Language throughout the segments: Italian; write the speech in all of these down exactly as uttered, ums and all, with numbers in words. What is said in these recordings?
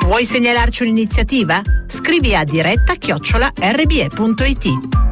Vuoi segnalarci un'iniziativa? Scrivi a diretta chiocciola erre bi e punto it.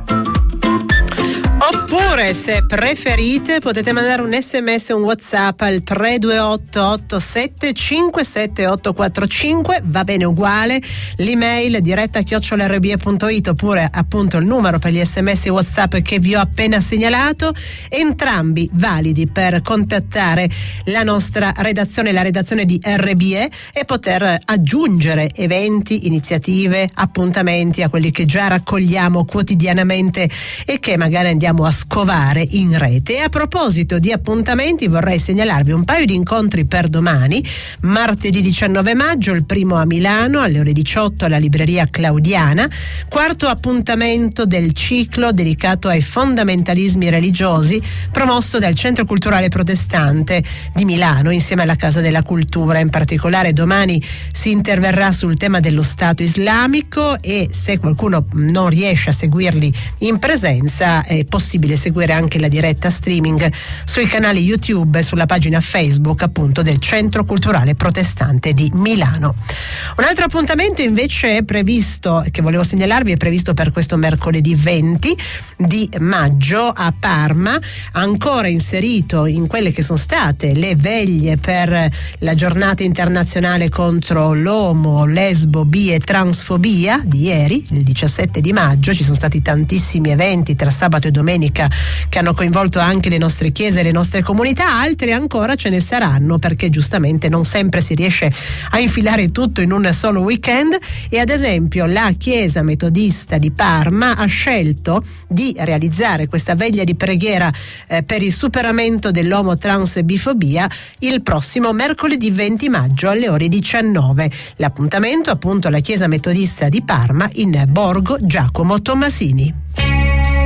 Oppure, se preferite, potete mandare un sms o un WhatsApp al tre due otto otto sette cinque sette otto quattro cinque, va bene uguale. L'email diretta chiocciola erre bi e punto it, oppure appunto il numero per gli sms e WhatsApp che vi ho appena segnalato, entrambi validi per contattare la nostra redazione, la redazione di R B E, e poter aggiungere eventi, iniziative, appuntamenti a quelli che già raccogliamo quotidianamente e che magari andiamo a scovare in rete. E a proposito di appuntamenti, vorrei segnalarvi un paio di incontri per domani. Martedì diciannove maggio, il primo a Milano alle ore diciotto alla libreria Claudiana, quarto appuntamento del ciclo dedicato ai fondamentalismi religiosi, promosso dal Centro Culturale Protestante di Milano insieme alla Casa della Cultura. In particolare domani si interverrà sul tema dello Stato islamico, e se qualcuno non riesce a seguirli in presenza è possibile seguire anche la diretta streaming sui canali YouTube e sulla pagina Facebook appunto del Centro Culturale Protestante di Milano. Un altro appuntamento invece è previsto, che volevo segnalarvi, è previsto per questo mercoledì venti di maggio a Parma, ancora inserito in quelle che sono state le veglie per la giornata internazionale contro l'omo, lesbo, bi e transfobia di ieri, il diciassette di maggio. Ci sono stati tantissimi eventi tra sabato e domenica che hanno coinvolto anche le nostre chiese e le nostre comunità. Altri ancora ce ne saranno, perché giustamente non sempre si riesce a infilare tutto in un solo weekend, e ad esempio la Chiesa Metodista di Parma ha scelto di realizzare questa veglia di preghiera eh, per il superamento dell'omo, trans e bifobia il prossimo mercoledì venti maggio alle ore diciannove. L'appuntamento appunto alla Chiesa Metodista di Parma in Borgo Giacomo Tommasini.